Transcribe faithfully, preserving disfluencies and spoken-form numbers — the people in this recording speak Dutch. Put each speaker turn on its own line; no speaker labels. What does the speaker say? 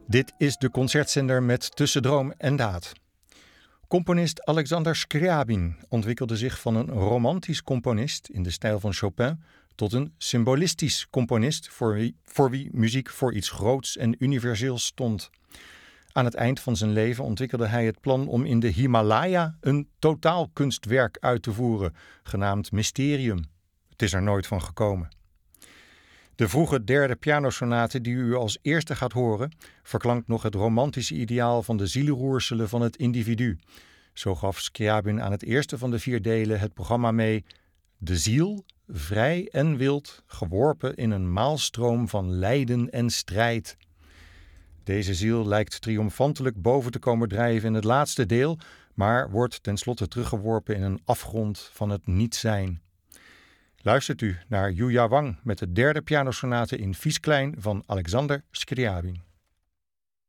Dit is de concertzender met tussen droom en daad. Componist Alexander Scriabin ontwikkelde zich van een romantisch componist in de stijl van Chopin tot een symbolistisch componist voor wie, voor wie muziek voor iets groots en universeels stond. Aan het eind van zijn leven ontwikkelde hij het plan om in de Himalaya een totaalkunstwerk uit te voeren, genaamd Mysterium. Het is er nooit van gekomen. De vroege derde pianosonate die u als eerste gaat horen, verklankt nog het romantische ideaal van de zielroerselen van het individu. Zo gaf Scriabin aan het eerste van de vier delen het programma mee: de ziel, vrij en wild, geworpen in een maalstroom van lijden en strijd. Deze ziel lijkt triomfantelijk boven te komen drijven in het laatste deel, maar wordt tenslotte teruggeworpen in een afgrond van het niet-zijn. Luistert u naar Yuya Wang met de derde pianosonate in Vies klein van Alexander Scriabin.